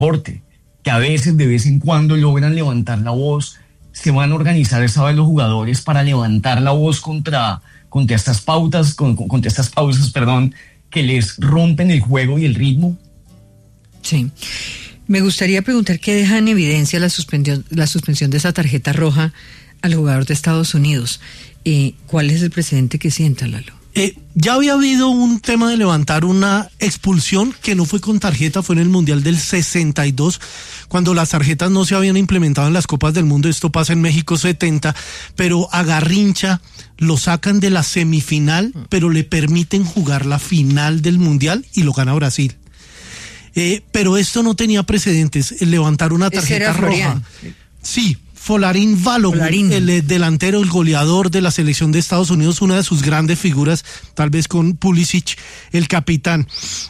deporte, que a veces, de vez en cuando, logran levantar la voz. Se van a organizar esta vez los jugadores para levantar la voz contra estas pautas, contra estas pausas, que les rompen el juego y el ritmo. Sí. Me gustaría preguntar qué deja en evidencia la suspensión de esa tarjeta roja al jugador de Estados Unidos. ¿Cuál es el precedente que sienta, Lalo? Ya había habido un tema de levantar una expulsión que no fue con tarjeta, fue en el Mundial del 62, cuando las tarjetas no se habían implementado en las Copas del Mundo. Esto pasa en México 70, pero a Garrincha lo sacan de la semifinal, pero le permiten jugar la final del Mundial y lo gana Brasil. Pero esto no tenía precedentes, el levantar una tarjeta roja. Sí, Folarin Balogun, el delantero, el goleador de la selección de Estados Unidos, una de sus grandes figuras, tal vez con Pulisic, el capitán.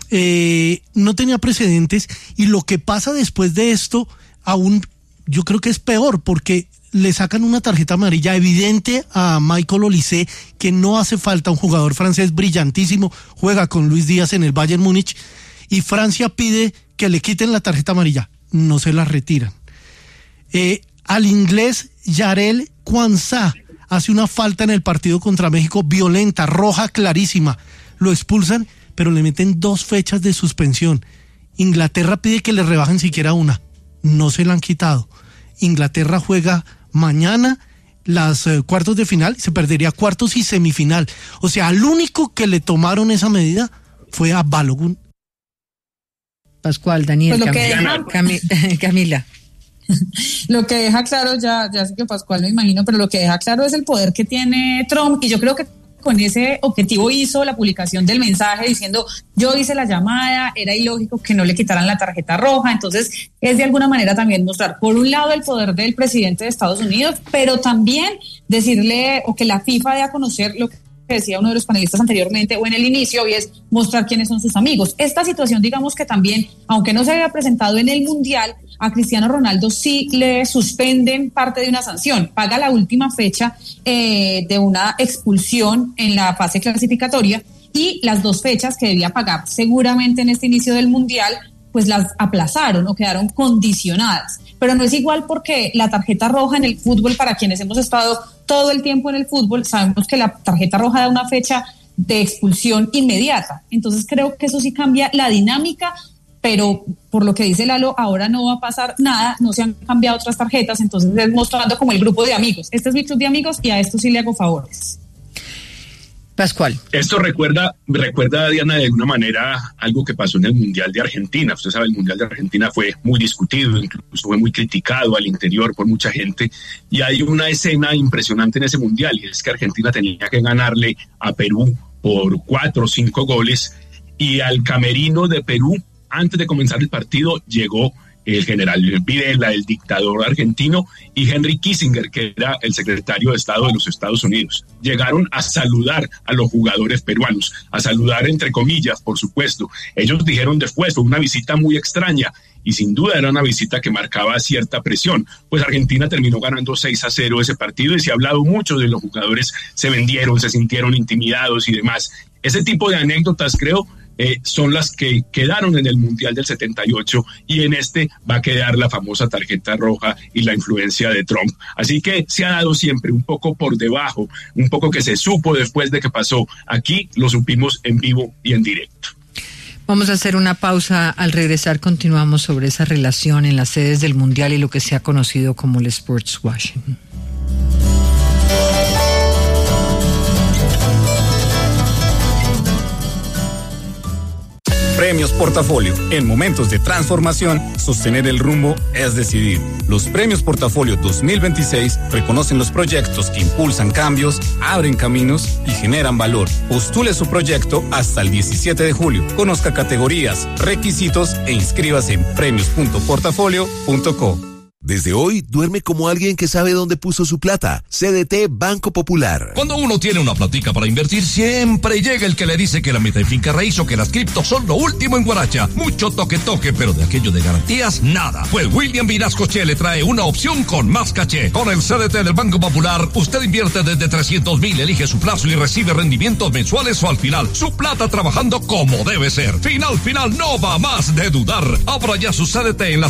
No tenía precedentes, y lo que pasa después de esto, aún yo creo que es peor, porque le sacan una tarjeta amarilla evidente a Michael Olise, que no hace falta, un jugador francés brillantísimo, juega con Luis Díaz en el Bayern Múnich, y Francia pide que le quiten la tarjeta amarilla, no se la retiran. Al inglés Yarel Quansah hace una falta en el partido contra México, violenta, roja clarísima, lo expulsan, pero le meten 2 fechas de suspensión. Inglaterra pide que le rebajen siquiera una, no se la han quitado. Inglaterra juega mañana las cuartos de final, se perdería cuartos y semifinal. O sea, al único que le tomaron esa medida fue a Balogun. Pascual, Daniel, pues Camila. Lo que deja claro, ya sé que Pascual me imagino, pero lo que deja claro es el poder que tiene Trump, y yo creo que con ese objetivo hizo la publicación del mensaje diciendo: yo hice la llamada, era ilógico que no le quitaran la tarjeta roja. Entonces es de alguna manera también mostrar, por un lado, el poder del presidente de Estados Unidos, pero también decirle, o que la FIFA dé a conocer lo que decía uno de los panelistas anteriormente o en el inicio, y es mostrar quiénes son sus amigos. Esta situación, digamos que también, aunque no se había presentado en el Mundial, a Cristiano Ronaldo sí le suspenden parte de una sanción, paga la última fecha de una expulsión en la fase clasificatoria, y las 2 fechas que debía pagar seguramente en este inicio del Mundial, pues las aplazaron o quedaron condicionadas. Pero no es igual, porque la tarjeta roja en el fútbol, para quienes hemos estado todo el tiempo en el fútbol, sabemos que la tarjeta roja da una fecha de expulsión inmediata. Entonces creo que eso sí cambia la dinámica, pero por lo que dice Lalo, ahora no va a pasar nada, no se han cambiado otras tarjetas, entonces es mostrando como el grupo de amigos. Este es mi club de amigos y a esto sí le hago favores. Pascual. Esto recuerda, Diana, de alguna manera algo que pasó en el Mundial de Argentina. Usted sabe, el Mundial de Argentina fue muy discutido, incluso fue muy criticado al interior por mucha gente, y hay una escena impresionante en ese Mundial, y es que Argentina tenía que ganarle a Perú por 4 o 5 goles, y al camerino de Perú, antes de comenzar el partido, llegó el general Videla, el dictador argentino, y Henry Kissinger, que era el secretario de Estado de los Estados Unidos. Llegaron a saludar a los jugadores peruanos, a saludar entre comillas, por supuesto. Ellos dijeron después, fue una visita muy extraña, y sin duda era una visita que marcaba cierta presión, pues Argentina terminó ganando 6-0 ese partido, y se ha hablado mucho de los jugadores, se vendieron, se sintieron intimidados y demás. Ese tipo de anécdotas, creo, son las que quedaron en el Mundial del 78, y en este va a quedar la famosa tarjeta roja y la influencia de Trump. Así que se ha dado siempre un poco por debajo, un poco que se supo después de que pasó. Aquí lo supimos en vivo y en directo. Vamos a hacer una pausa. Al regresar continuamos sobre esa relación en las sedes del Mundial y lo que se ha conocido como el sports washing. Premios Portafolio. En momentos de transformación, sostener el rumbo es decidir. Los Premios Portafolio 2026 reconocen los proyectos que impulsan cambios, abren caminos y generan valor. Postule su proyecto hasta el 17 de julio. Conozca categorías, requisitos e inscríbase en premios.portafolio.co. Desde hoy, duerme como alguien que sabe dónde puso su plata. CDT Banco Popular. Cuando uno tiene una platica para invertir, siempre llega el que le dice que la meta en finca raíz o que las criptos son lo último en Guaracha. Mucho toque, pero de aquello de garantías, nada. Pues William Vinascoche le trae una opción con más caché. Con el CDT del Banco Popular, usted invierte desde 300,000, elige su plazo y recibe rendimientos mensuales o al final. Su plata trabajando como debe ser. Final, no va más de dudar. Abra ya su CDT en la